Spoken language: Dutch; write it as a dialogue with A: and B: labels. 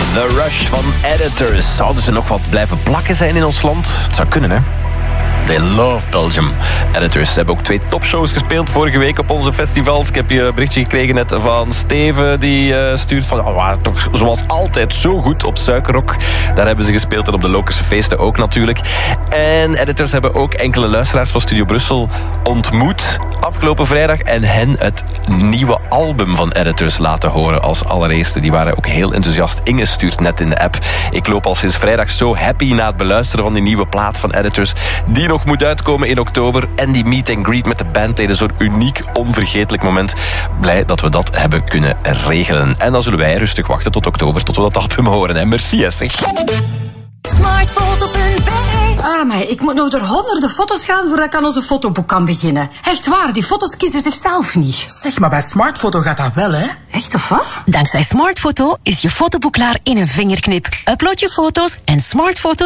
A: The Rush van Editors. Zouden ze nog wat blijven plakken zijn in ons land? Het zou kunnen, hè? They love Belgium. Editors hebben ook 2 topshows gespeeld vorige week op onze festivals. Ik heb je een berichtje gekregen net van Steven. Die stuurt van, we waren toch zoals altijd zo goed op Suikerrock. Daar hebben ze gespeeld en op de Lokerse feesten ook natuurlijk. En Editors hebben ook enkele luisteraars van Studio Brussel ontmoet afgelopen vrijdag. En hen het nieuwe album van Editors laten horen als allereerste. Die waren ook heel enthousiast ingestuurd net in de app. Ik loop al sinds vrijdag zo happy na het beluisteren van die nieuwe plaat van Editors. Die nog moet uitkomen in oktober. En die meet and greet met de bandleden. Zo'n uniek, onvergetelijk moment. Blij dat we dat hebben kunnen regelen. En dan zullen wij rustig wachten tot oktober, tot we dat album horen. En merci, hè, zeg.
B: Smartfoto.be. Maar ik moet nog door honderden foto's gaan voordat ik aan onze fotoboek kan beginnen. Echt waar, die foto's kiezen zichzelf niet.
C: Zeg, maar bij Smartfoto gaat dat wel, hè?
B: Echt of wat?
D: Dankzij Smartfoto is je fotoboek klaar in een vingerknip. Upload je foto's en Smartfoto